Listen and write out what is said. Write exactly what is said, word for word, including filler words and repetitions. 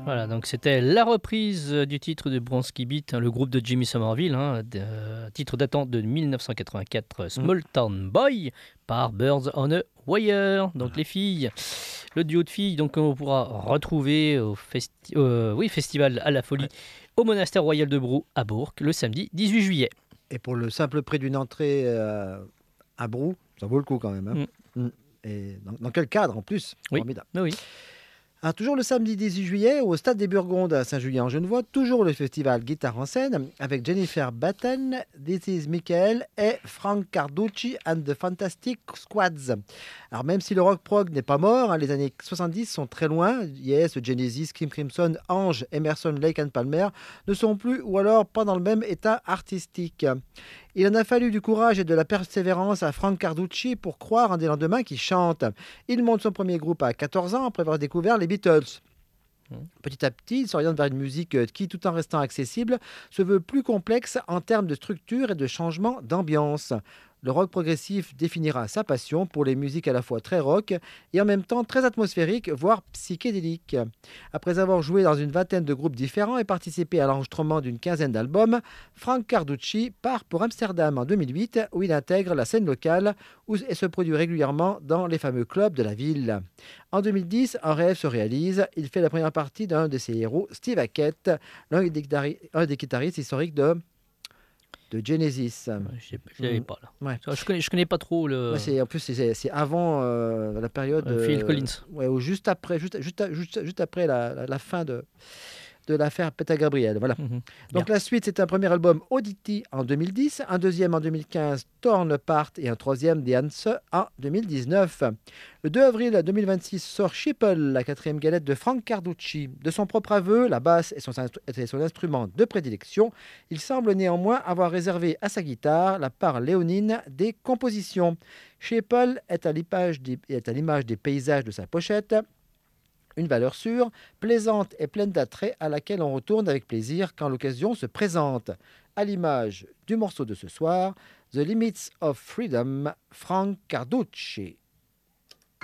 Voilà, donc c'était la reprise euh, du titre de Bronski Beat, hein, le groupe de Jimmy Somerville, hein, de- euh, titre datant de mille neuf cent quatre-vingt-quatre, euh, Mm. Small Town Boy, par Birds on a Wire. Donc Voilà. les filles, le duo de filles, donc on pourra retrouver au festi- euh, oui, festival à la folie Ouais. au monastère royal de Brou à Bourg le samedi dix-huit juillet. Et pour le simple prix d'une entrée euh, à Brou, ça vaut le coup quand même. Hein. Mm. Mm. Et dans, dans quel cadre en plus? Oui, Formidable. oui, oui. Ah, toujours le samedi dix-huit juillet, au Stade des Burgondes à Saint-Julien-en-Genevois, toujours le festival Guitare en scène avec Jennifer Batten, This is Michael et Frank Carducci and the Fantastic Squads. Alors même si le rock prog n'est pas mort, hein, les années soixante-dix sont très loin. Yes, Genesis, King Crimson, Ange, Emerson, Lake and Palmer ne sont plus ou alors pas dans le même état artistique. Il en a fallu du courage et de la persévérance à Frank Carducci pour croire en des lendemains qui chantent. Il monte son premier groupe à quatorze ans après avoir découvert les Beatles. Petit à petit, il s'oriente vers une musique qui, tout en restant accessible, se veut plus complexe en termes de structure et de changement d'ambiance. Le rock progressif définira sa passion pour les musiques à la fois très rock et en même temps très atmosphériques, voire psychédéliques. Après avoir joué dans une vingtaine de groupes différents et participé à l'enregistrement d'une quinzaine d'albums, Frank Carducci part pour Amsterdam en deux mille huit où il intègre la scène locale et se produit régulièrement dans les fameux clubs de la ville. En deux mille dix, un rêve se réalise. Il fait la première partie d'un de ses héros, Steve Hackett, l'un des, guitari- un des guitaristes historiques de, de Genesis. Je ne l'avais Mm. pas là. Ouais. Je connais, je connais pas trop le Ouais, c'est, en plus, c'est, c'est avant euh, la période. euh, Phil euh, Collins. Ouais, ou juste après, juste, juste, juste, juste après la, la, la fin de, de l'affaire Peter Gabriel. Voilà. Mhm. Donc Bien. la suite, c'est un premier album Oddity en deux mille dix, un deuxième en deux mille quinze, Torn Apart, et un troisième, The Answer, en deux mille dix-neuf. Le deux avril deux mille vingt-six sort Sheeple, la quatrième galette de Frank Carducci. De son propre aveu, la basse est son, instru- est son instrument de prédilection. Il semble néanmoins avoir réservé à sa guitare la part léonine des compositions. Sheeple est à l'image des, est à l'image des paysages de sa pochette. Une valeur sûre, plaisante et pleine d'attrait à laquelle on retourne avec plaisir quand l'occasion se présente. À l'image du morceau de ce soir, The Limits of Freedom, Frank Carducci.